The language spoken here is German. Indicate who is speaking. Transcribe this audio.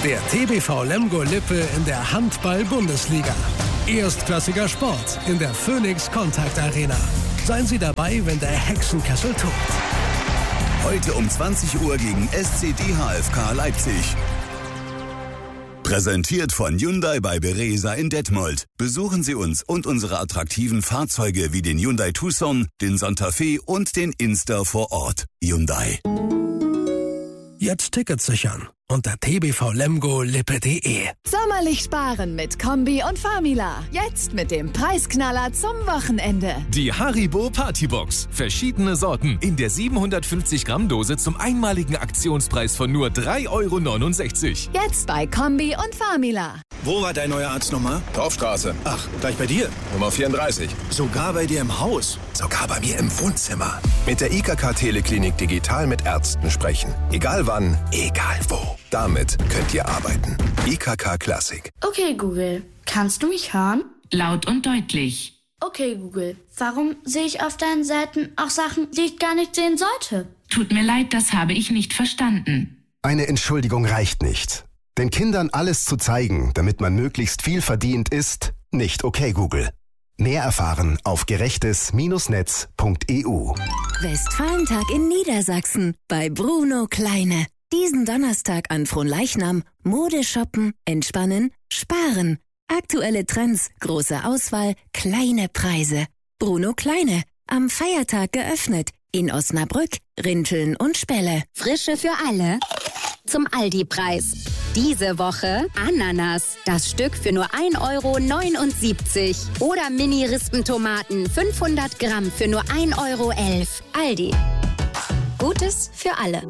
Speaker 1: Der TBV Lemgo Lippe in der Handball-Bundesliga. Erstklassiger Sport in der Phoenix Contact Arena. Seien Sie dabei, wenn der Hexenkessel tobt.
Speaker 2: Heute um 20 Uhr gegen SC DHFK Leipzig. Präsentiert von Hyundai bei Beresa in Detmold. Besuchen Sie uns und unsere attraktiven Fahrzeuge wie den Hyundai Tucson, den Santa Fe und den Insta vor Ort. Hyundai.
Speaker 1: Jetzt Tickets sichern unter tbvlemgo-lippe.de.
Speaker 3: Sommerlich sparen mit Kombi und Famila. Jetzt mit dem Preisknaller zum Wochenende.
Speaker 4: Die Haribo Partybox. Verschiedene Sorten in der 750 Gramm Dose zum einmaligen Aktionspreis von nur 3,69 €.
Speaker 3: Jetzt bei Kombi und Famila.
Speaker 5: Wo war dein neuer Arzt nochmal?
Speaker 6: Dorfstraße.
Speaker 5: Ach, gleich bei dir?
Speaker 6: Nummer 34.
Speaker 5: Sogar bei dir im Haus?
Speaker 6: Sogar bei mir im Wohnzimmer. Mit der IKK Teleklinik digital mit Ärzten sprechen. Egal wann, egal wo. Damit könnt ihr arbeiten. IKK Classic.
Speaker 7: Okay, Google. Kannst du mich hören?
Speaker 8: Laut und deutlich.
Speaker 7: Okay, Google. Warum sehe ich auf deinen Seiten auch Sachen, die ich gar nicht sehen sollte?
Speaker 8: Tut mir leid, das habe ich nicht verstanden.
Speaker 6: Eine Entschuldigung reicht nicht. Den Kindern alles zu zeigen, damit man möglichst viel verdient, ist nicht okay, Google. Mehr erfahren auf gerechtes-netz.eu.
Speaker 9: Westfalentag in Niedersachsen bei Bruno Kleine. Diesen Donnerstag an Fronleichnam Mode shoppen, entspannen, sparen. Aktuelle Trends, große Auswahl, kleine Preise. Bruno Kleine, am Feiertag geöffnet. In Osnabrück, Rinteln und Spelle.
Speaker 10: Frische für alle zum Aldi-Preis. Diese Woche Ananas, das Stück für nur 1,79 € oder Mini-Rispentomaten 500 Gramm für nur 1,11 €. Aldi. Gutes für alle.